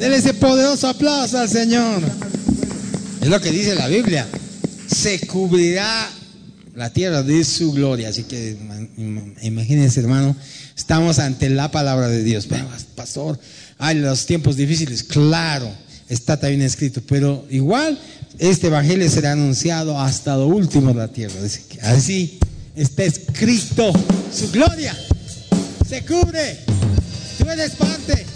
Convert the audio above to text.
Denle ese poderoso aplauso al Señor. Es lo que dice la Biblia. Se cubrirá la tierra de su gloria. Así que imagínense, hermano, estamos ante la palabra de Dios. Pero, pastor, hay los tiempos difíciles. Claro, está también escrito. Pero igual, este evangelio será anunciado hasta lo último de la tierra. Así está escrito. Su gloria se cubre. Tú eres parte.